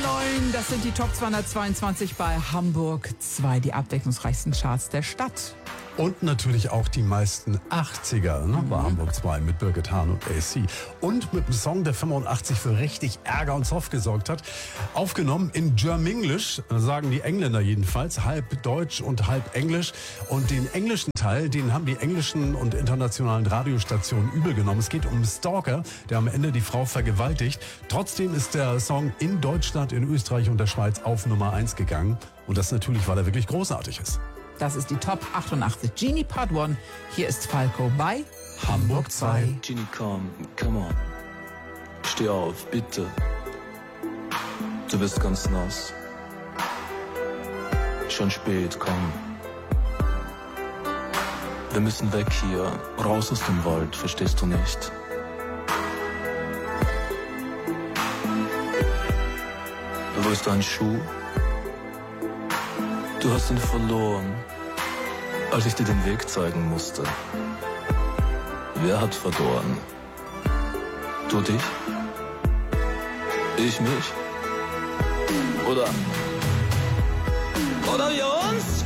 9, das sind die Top 222 bei Hamburg 2, die abwechslungsreichsten Charts der Stadt. Und natürlich auch die meisten 80er bei Hamburg 2 mit Birgit Hahn und AC. Und mit einem Song, der 85 für richtig Ärger und Zoff gesorgt hat. Aufgenommen in Germanglish, sagen die Engländer jedenfalls, halb Deutsch und halb Englisch. Und den englischen Teil, den haben die englischen und internationalen Radiostationen übel genommen. Es geht um einen Stalker, der am Ende die Frau vergewaltigt. Trotzdem ist der Song in Deutschland, in Österreich und der Schweiz auf Nummer 1 gegangen. Und das natürlich, weil er wirklich großartig ist. Das ist die Top 88. Genie Part 1. Hier ist Falco bei Hamburg 2. Genie, komm, come on. Steh auf, bitte. Du bist ganz nass. Schon spät, komm. Wir müssen weg hier, raus aus dem Wald, verstehst du nicht? Wo ist dein Schuh? Du hast ihn verloren, als ich dir den Weg zeigen musste. Wer hat verloren? Du dich? Ich mich? Oder wir uns?